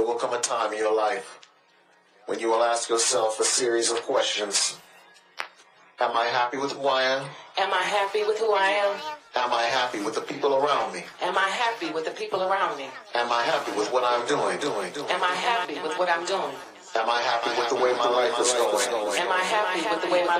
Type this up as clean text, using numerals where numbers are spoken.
There will come a time in your life when you will ask yourself a series of questions. Am I happy with who I am? Am I happy with who I am? Am I happy with the people around me? Am I happy with the people around me? Am I happy with what I'm doing? Am I happy with what I'm doing? Am I happy with the way my life is going? Am I happy with the way my